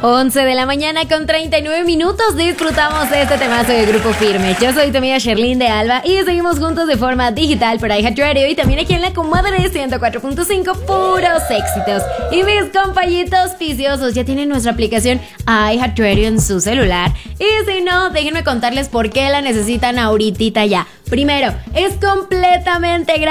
11 de la mañana con 39 minutos. Disfrutamos de este temazo de Grupo Firme. Yo soy tu amiga Sherlyn de Alba y seguimos juntos de forma digital por iHeartRadio y también aquí en la comadre 104.5, puros éxitos. Y mis compañitos viciosos ya tienen nuestra aplicación iHeartRadio en su celular. Y si no, déjenme contarles por qué la necesitan ahorita ya. Primero, es completamente gratis.